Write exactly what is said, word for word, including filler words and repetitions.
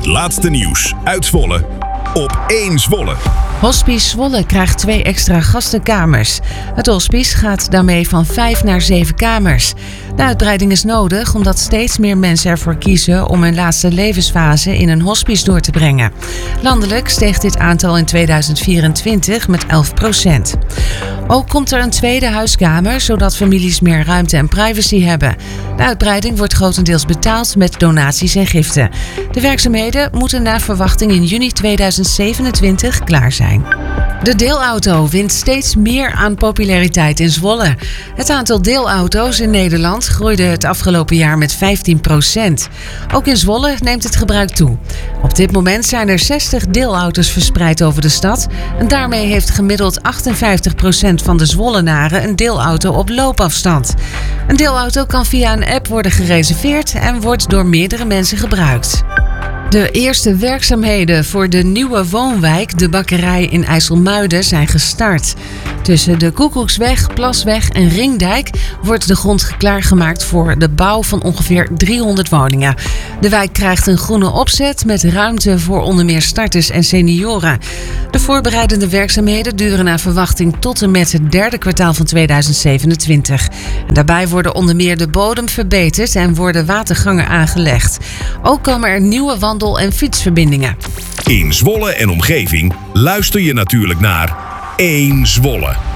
Het laatste nieuws uit Zwolle op één Zwolle. Hospice Zwolle krijgt twee extra gastenkamers. Het hospice gaat daarmee van vijf naar zeven kamers. De uitbreiding is nodig omdat steeds meer mensen ervoor kiezen om hun laatste levensfase in een hospice door te brengen. Landelijk steeg dit aantal in tweeduizend vierentwintig met elf procent. Ook komt er een tweede huiskamer, zodat families meer ruimte en privacy hebben. De uitbreiding wordt grotendeels betaald met donaties en giften. De werkzaamheden moeten naar verwachting in juni tweeduizend zevenentwintig klaar zijn. De deelauto wint steeds meer aan populariteit in Zwolle. Het aantal deelauto's in Nederland groeide het afgelopen jaar met vijftien procent. Ook in Zwolle neemt het gebruik toe. Op dit moment zijn er zestig deelauto's verspreid over de stad. En daarmee heeft gemiddeld achtenvijftig procent van de Zwollenaren een deelauto op loopafstand. Een deelauto kan via een app worden gereserveerd en wordt door meerdere mensen gebruikt. De eerste werkzaamheden voor de nieuwe woonwijk De Bakkerij in IJsselmuiden zijn gestart. Tussen de Koekoeksweg, Plasweg en Ringdijk wordt de grond klaargemaakt voor de bouw van ongeveer driehonderd woningen. De wijk krijgt een groene opzet met ruimte voor onder meer starters en senioren. De voorbereidende werkzaamheden duren naar verwachting tot en met het derde kwartaal van tweeduizend zevenentwintig. En daarbij worden onder meer de bodem verbeterd en worden watergangen aangelegd. Ook komen er nieuwe wandel- en fietsverbindingen. In Zwolle en omgeving luister je natuurlijk naar één Zwolle.